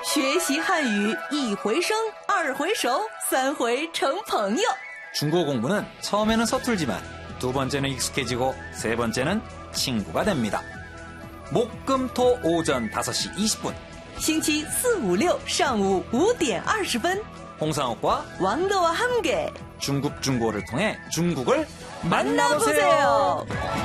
学习汉语一回生，二回熟，三回成朋友。 중국어 공부는 처음에는 서툴지만 두 번째는 익숙해지고 세 번째는 친구가 됩니다. 목금토 오전 5시 20분 星期四、五、六上午5点20分 홍상욱과 왕더와 함께 중국 중고를 통해 중국을 만나보세요.